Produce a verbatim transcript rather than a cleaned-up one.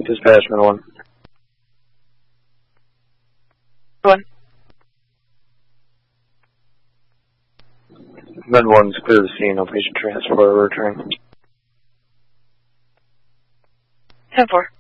Dispatch, Med one. One. Med one's clear the scene. No patient transport. Return. ten four.